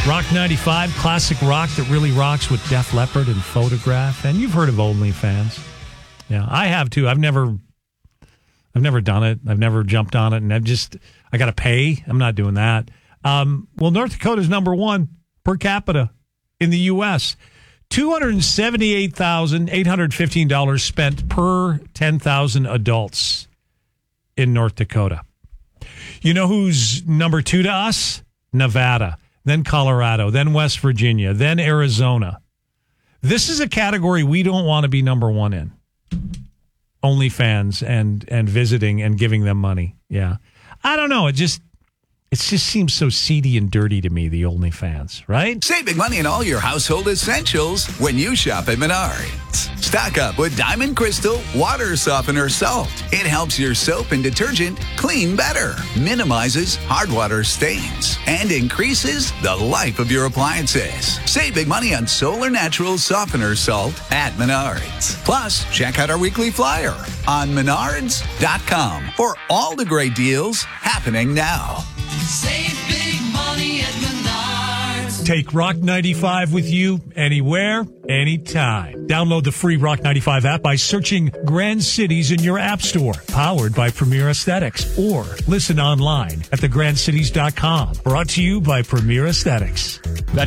Rock 95, classic rock that really rocks with Def Leppard and Photograph. And you've heard of OnlyFans. Yeah, I have too. I've never done it. I've never jumped on it. And I got to pay. I'm not doing that. Well, North Dakota's number one per capita in the U.S. $278,815 spent per 10,000 adults in North Dakota. You know who's number two to us? Nevada, then Colorado, then West Virginia, then Arizona. This is a category we don't want to be number one in. OnlyFans and visiting and giving them money. Yeah. I don't know. It just seems so seedy and dirty to me, the OnlyFans, right? Save big money on all your household essentials when you shop at Menards. Stock up with Diamond Crystal Water Softener Salt. It helps your soap and detergent clean better, minimizes hard water stains, and increases the life of your appliances. Save big money on Solar Natural Softener Salt at Menards. Plus, check out our weekly flyer on Menards.com for all the great deals happening now. Save big money at Menards. Take Rock 95 with you anywhere, anytime. Download the free Rock 95 app by searching Grand Cities in your app store. Powered by Premier Aesthetics. Or listen online at thegrandcities.com. Brought to you by Premier Aesthetics.